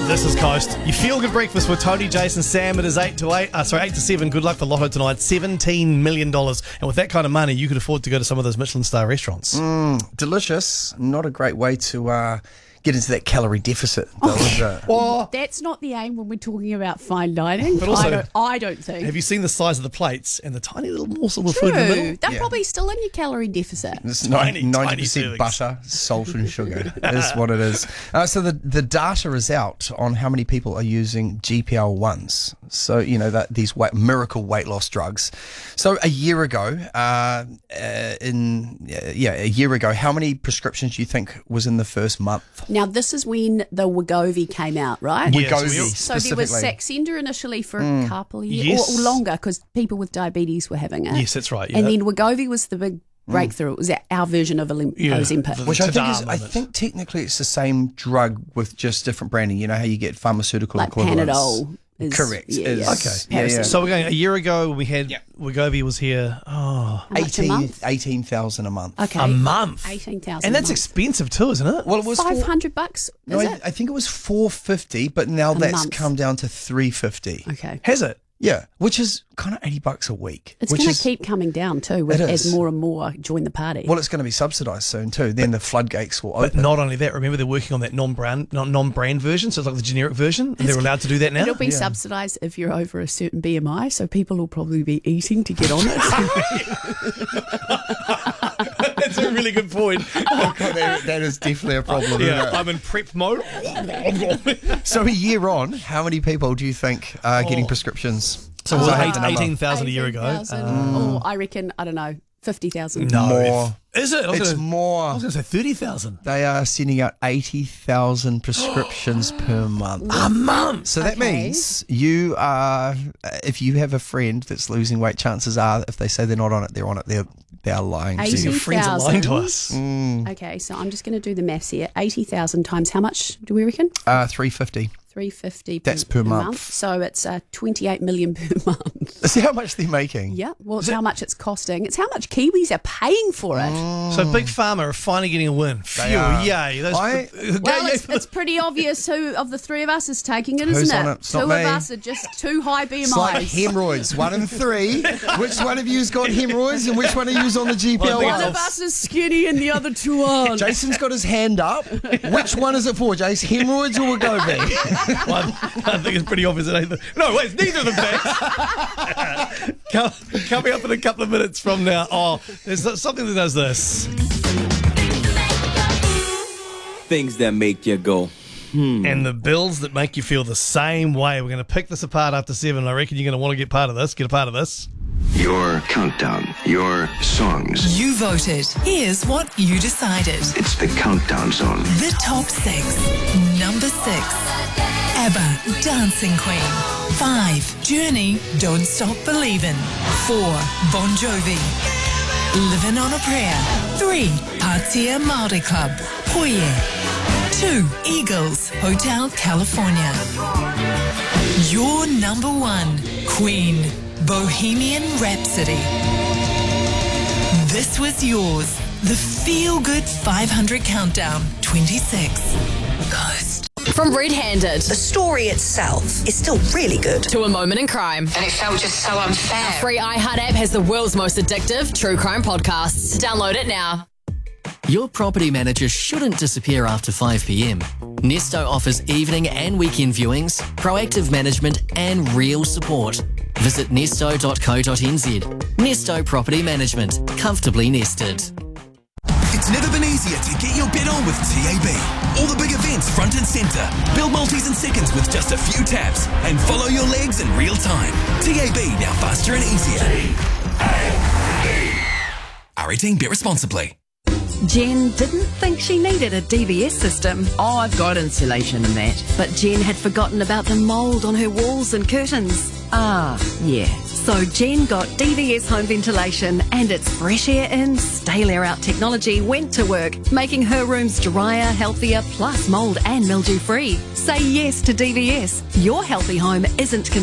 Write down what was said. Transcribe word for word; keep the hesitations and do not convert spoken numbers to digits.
This is Coast. You feel good breakfast with Tony, Jason, Sam. It is eight to eight. Uh, sorry, eight to seven. Good luck for Lotto tonight. Seventeen million dollars, and with that kind of money, you could afford to go to some of those Michelin star restaurants. Mm, delicious. Not a great way to uh, get into that calorie deficit, though, is it? Well, That's not the aim when we're talking about fine dining. But also- I don't, I don't think. have you seen the size of the plates and the tiny little morsel of True. food in the middle? They're Yeah. probably still in your calorie deficit. It's Tiny, ninety tiny percent servings. butter, salt and sugar is what it is. Uh, so the, the data is out on how many people are using G P L ones. So, you know, that these weight, miracle weight loss drugs. So a year ago, uh, uh, in uh, yeah, a year ago, how many prescriptions do you think was in the first month? Now, this is when the Wegovy came out, right? Yeah, so Wegovy we- So there was specifically. Saxenda initially for a couple of years, Yes. or, or longer, because people with diabetes were having it. Yes, that's right. Yeah. And then Wegovy was the big breakthrough. It was our version of Olim- Yeah. Ozempic. The- Which I think Ta-da is, I moment. think technically it's the same drug with just different branding. You know how you get pharmaceutical Like equivalents. Panadol. Is, Correct, Yeah, is- yeah. Okay. Yeah, yeah. So we're going a year ago. We had Yeah. Wegovy was here. Oh, How much a eighteen month? eighteen thousand a month. Okay. a month. eighteen thousand. And that's expensive too, isn't it? Well, it was Five four- hundred bucks. No, Is I, it? I think it was four fifty, but now A that's month. come down to three fifty. Okay. Has it? Yeah, which is kind of eighty bucks a week. It's which going is, to keep coming down too, with, It as is. more and more join the party. Well, it's going to be subsidised soon too. Then the floodgates will But open. not only that, remember they're working on that non-brand, non- non-brand version, so it's like the generic version. And they're allowed to do that now. It'll be subsidised if you're over a certain B M I, so people will probably be eating to get on it. That's a really good point. Oh, God, that, that is definitely a problem. Yeah, Isn't I'm in prep mode. it? So a year on, how many people do you think are getting Oh. prescriptions? So Because we're I have eight, the number. eighteen thousand a year ago. eighteen thousand, Uh, or I reckon, I don't know, fifty thousand. no, More. if- is it? I was It's gonna- I more. was going to say thirty thousand They are sending out eighty thousand prescriptions per month. a month. So that Okay. means you are, if you have a friend that's losing weight, chances are if they say they're not on it, they're on it. They're they are lying to eighty you. Your friends are lying to us. Okay, so I'm just going to do the maths here. eighty thousand times how much do we reckon? Uh, three fifty. three hundred fifty That's per month. So it's uh, twenty-eight million per month. See how much they're making. Yeah, well, it's how much it's costing. It's how much Kiwis are paying for it. So Big Pharma are finally getting a win. Phew, They are. yay. Those, I- Well, it's, it's pretty obvious who of the three of us is taking it, Who's isn't on it? it? It's Two not of me. us are just too high B M Is. It's like hemorrhoids, one and three. Which one of you's got hemorrhoids and which one of you's on the G P L Well, I One think of one? us is skinny and the other two aren't. Jason's got his hand up. Which one is it for, Jace? Hemorrhoids or Wegovy? Well, I think it's pretty obvious. It ain't the, no, wait, it's neither of them, thanks. Come, coming up in a couple of minutes from now. Oh, there's something that does this. Things that make you go. And the bills that make you feel the same way. We're going to pick this apart after seven. I reckon you're going to want to get part of this. Get a part of this. Your countdown, your songs. You voted. Here's what you decided. It's the countdown zone. The top six. Number six, ABBA, Dancing Queen. Five, Journey, Don't Stop Believin'. Four, Bon Jovi, Living on a Prayer. Three, Patia Maori Club, Poye. Two, Eagles, Hotel California. Your number one, Queen, Bohemian Rhapsody. This was yours. The Feel Good five hundred Countdown, twenty-six. Coast. From Red Handed The story itself is still really good. to A Moment in Crime. And it felt just so unfair. Free iHeart app has the world's most addictive true crime podcasts. Download it now. Your property manager shouldn't disappear after five p.m. Nesto offers evening and weekend viewings, proactive management and real support. Visit nesto dot co dot n z. Nesto Property Management. Comfortably nested. It's never been easier to get your bid on with T A B. All the big events front and centre. Build multis in seconds with just a few taps and follow your legs in real time. T A B, now faster and easier. R eighteen, bet responsibly. Jen didn't think she needed a D V S system. Oh, I've got insulation and that. But Jen had forgotten about the mould on her walls and curtains. Ah, yeah. So Jen got D V S home ventilation, and its fresh air in, stale air out technology went to work, making her rooms drier, healthier, plus mould and mildew free. Say yes to D V S. Your healthy home isn't